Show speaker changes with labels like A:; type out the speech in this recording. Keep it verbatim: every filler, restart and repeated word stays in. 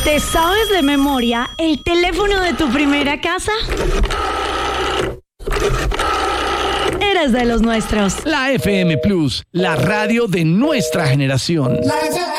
A: ¿Te sabes de memoria el teléfono de tu primera casa? Eres de los nuestros.
B: La F M Plus, la radio de nuestra generación.
C: La F